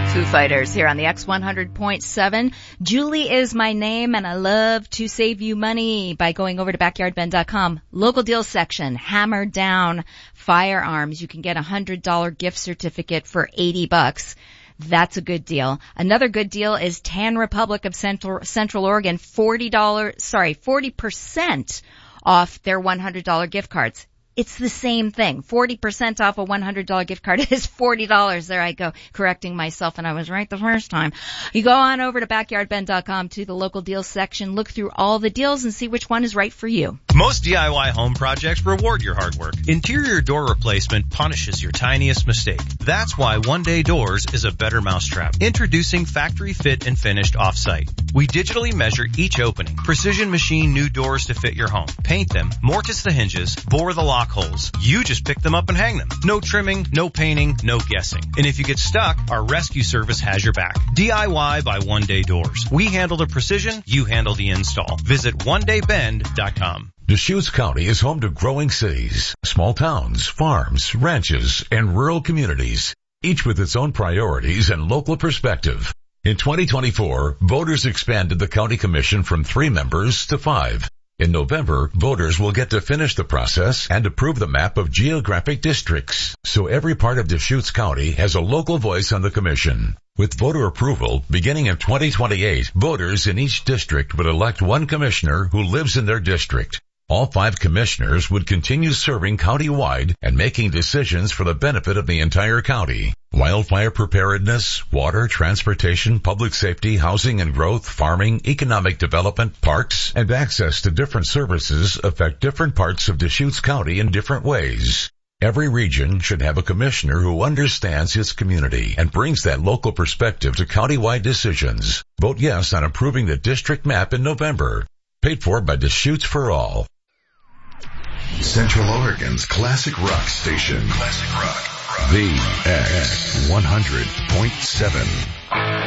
Foo Fighters here on the X100.7. Julie is my name, and I love to save you money by going over to backyardben.com. Local deals section, hammer down firearms. You can get a $100 gift certificate for $80. That's a good deal. Another good deal is Tan Republic of Central Oregon, $40% off their $100 gift cards. It's the same thing. 40% off a $100 gift card is $40. There I go, correcting myself, and I was right the first time. You go on over to backyardben.com to the local deals section, look through all the deals and see which one is right for you. Most DIY home projects reward your hard work. Interior door replacement punishes your tiniest mistake. That's why One Day Doors is a better mousetrap. Introducing factory fit and finished off-site. We digitally measure each opening, precision machine new doors to fit your home, paint them, mortise the hinges, bore the lock holes. You just pick them up and hang them. No trimming, no painting, no guessing. And if you get stuck, our rescue service has your back. DIY by One Day Doors. We handle the precision, you handle the install. Visit onedaybend.com. Deschutes County is home to growing cities, small towns, farms, ranches, and rural communities, each with its own priorities and local perspective. In 2024, voters expanded the county commission from 3 members to 5. In November, voters will get to finish the process and approve the map of geographic districts, so every part of Deschutes County has a local voice on the commission. With voter approval, beginning in 2028, voters in each district would elect one commissioner who lives in their district. All 5 commissioners would continue serving county-wide and making decisions for the benefit of the entire county. Wildfire preparedness, water, transportation, public safety, housing and growth, farming, economic development, parks, and access to different services affect different parts of Deschutes County in different ways. Every region should have a commissioner who understands its community and brings that local perspective to county-wide decisions. Vote yes on approving the district map in November. Paid for by Deschutes for All. Central Oregon's classic rock station. Classic rock. The X100.7.